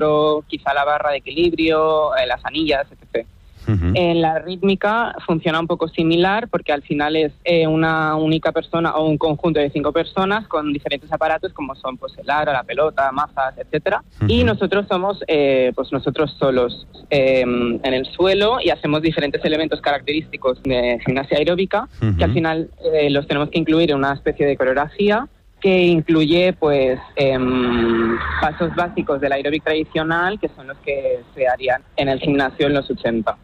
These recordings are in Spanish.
otro quizá la barra de equilibrio, las anillas, etc. En la rítmica funciona un poco similar porque al final es una única persona o un conjunto de 5 personas con diferentes aparatos como son pues el aro, la pelota, mazas, etcétera. Y nosotros somos pues nosotros solos en el suelo y hacemos diferentes elementos característicos de gimnasia aeróbica que al final los tenemos que incluir en una especie de coreografía que incluye pues pasos básicos del aeróbic tradicional, que son los que se harían en el gimnasio en los 80.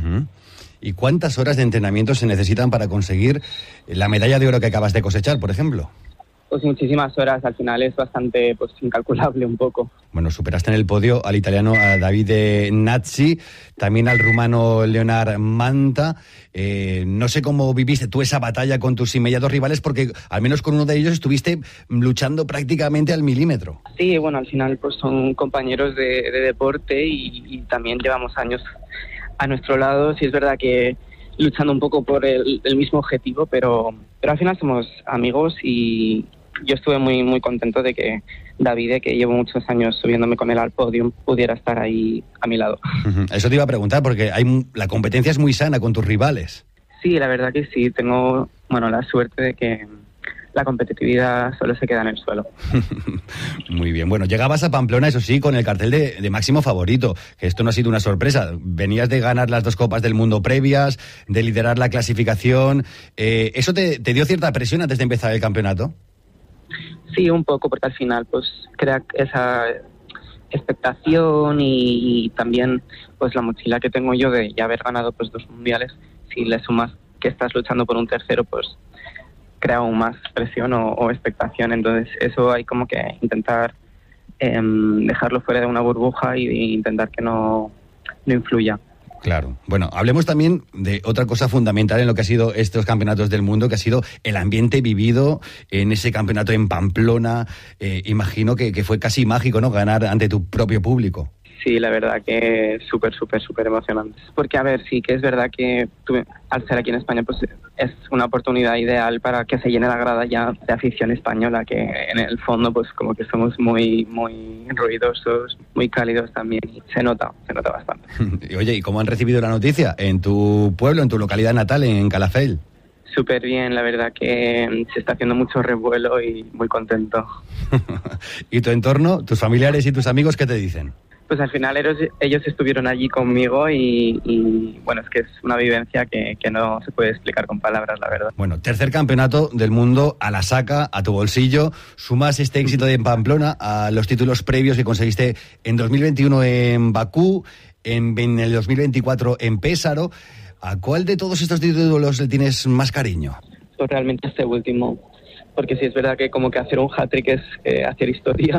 ¿Y cuántas horas de entrenamiento se necesitan para conseguir la medalla de oro que acabas de cosechar, por ejemplo? Pues muchísimas horas, al final es bastante pues incalculable un poco. Bueno, superaste en el podio al italiano a Davide Nazzi, también al rumano Leonard Manta. No sé cómo viviste tú esa batalla con tus inmediatos rivales, porque al menos con uno de ellos estuviste luchando prácticamente al milímetro. Sí, bueno, al final pues son compañeros de deporte y también llevamos años a nuestro lado. Sí es verdad que luchando un poco por el mismo objetivo, pero al final somos amigos y yo estuve muy contento de que Davide, que llevo muchos años subiéndome con él al podio, pudiera estar ahí a mi lado. Eso te iba a preguntar, porque la competencia es muy sana con tus rivales. Sí, la verdad que sí. Tengo la suerte de que la competitividad solo se queda en el suelo. Muy bien. Bueno, llegabas a Pamplona, eso sí, con el cartel de máximo favorito, que esto no ha sido una sorpresa. Venías de ganar las 2 Copas del Mundo previas, de liderar la clasificación. ¿Eso te dio cierta presión antes de empezar el campeonato? Sí, un poco, porque al final pues crea esa expectación y también pues la mochila que tengo yo de ya haber ganado pues 2 mundiales. Si le sumas que estás luchando por un tercero, pues crea aún más presión o expectación. Entonces eso hay como que intentar dejarlo fuera de una burbuja y intentar que no influya. Claro. Bueno, hablemos también de otra cosa fundamental en lo que ha sido estos campeonatos del mundo, que ha sido el ambiente vivido en ese campeonato en Pamplona. Imagino que fue casi mágico, ¿no?, ganar ante tu propio público. Sí, la verdad que súper emocionante. Porque, a ver, sí que es verdad que al ser aquí en España, pues es una oportunidad ideal para que se llene la grada ya de afición española, que en el fondo, pues como que somos muy ruidosos, muy cálidos también. Y se nota bastante. Oye, ¿y cómo han recibido la noticia en tu pueblo, en tu localidad natal, en Calafell? Súper bien, la verdad que se está haciendo mucho revuelo y muy contento. ¿Y tu entorno, tus familiares y tus amigos, qué te dicen? Pues al final ellos estuvieron allí conmigo y bueno, es que es una vivencia que no se puede explicar con palabras, la verdad. Bueno, tercer campeonato del mundo a la saca, a tu bolsillo. Sumas este éxito de Pamplona a los títulos previos que conseguiste en 2021 en Bakú, en el 2024 en Pésaro. ¿A cuál de todos estos títulos le tienes más cariño? Pues realmente este último, porque sí es verdad que como que hacer un hat-trick es hacer historia.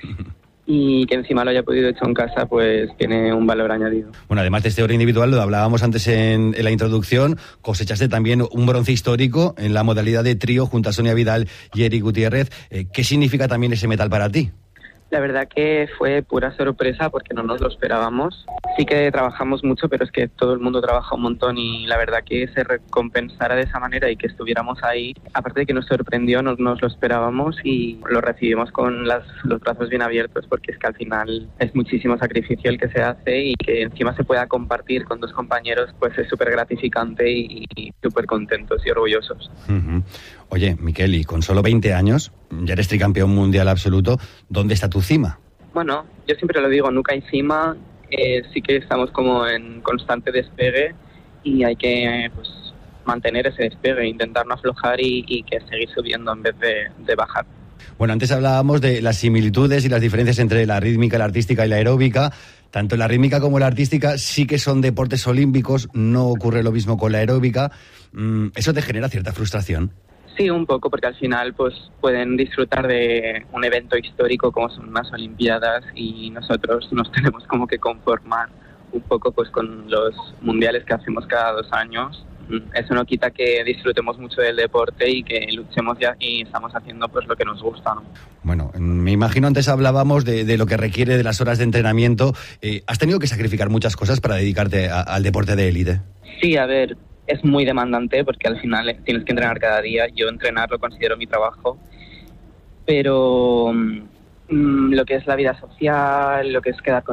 Y que encima lo haya podido hecho en casa, pues tiene un valor añadido. Bueno, además de este oro individual, lo hablábamos antes en la introducción, cosechaste también un bronce histórico en la modalidad de trío junto a Sonia Vidal y Eric Gutiérrez. ¿Qué significa también ese metal para ti? La verdad que fue pura sorpresa porque no nos lo esperábamos. Sí que trabajamos mucho, pero es que todo el mundo trabaja un montón y la verdad que se recompensara de esa manera y que estuviéramos ahí, aparte de que nos sorprendió, no nos lo esperábamos y lo recibimos con los brazos bien abiertos, porque es que al final es muchísimo sacrificio el que se hace y que encima se pueda compartir con 2 compañeros, pues es súper gratificante y súper contentos y orgullosos. Oye, Miquel, y con solo 20 años, ya eres tricampeón mundial absoluto, ¿dónde está tu cima? Bueno, yo siempre lo digo, nunca hay cima, sí que estamos como en constante despegue y hay que pues mantener ese despegue, intentar no aflojar y que seguir subiendo en vez de bajar. Bueno, antes hablábamos de las similitudes y las diferencias entre la rítmica, la artística y la aeróbica. Tanto la rítmica como la artística sí que son deportes olímpicos, no ocurre lo mismo con la aeróbica. ¿Eso te genera cierta frustración? Sí, un poco, porque al final pues pueden disfrutar de un evento histórico como son unas Olimpiadas y nosotros nos tenemos como que conformar un poco pues con los mundiales que hacemos cada 2 años. Eso no quita que disfrutemos mucho del deporte y que luchemos ya y estamos haciendo pues lo que nos gusta, ¿no? Bueno, me imagino antes hablábamos de lo que requiere de las horas de entrenamiento. ¿Has tenido que sacrificar muchas cosas para dedicarte al deporte de élite? Sí, a ver, es muy demandante porque al final tienes que entrenar cada día. Yo entrenar lo considero mi trabajo, pero lo que es la vida social, lo que es quedar con